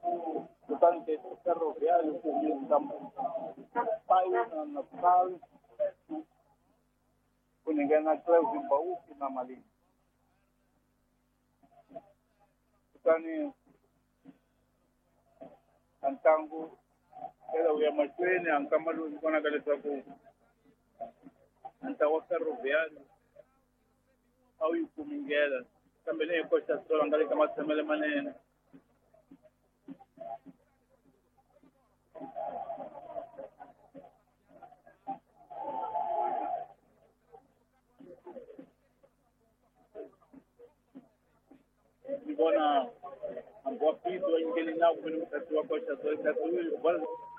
Portanto, esse ferroviário que está pai na Natal, com ninguém na Cleusa em Baú e na Malinha. Portanto, Antango, era o Yamachene, Ancamaru, quando a galera com Antago ferroviário, ao Ipuminguera, também é coisa só, a galera que mais também é maneira. Bona ang boa pito ang gininaw ko ng tatwa ko sa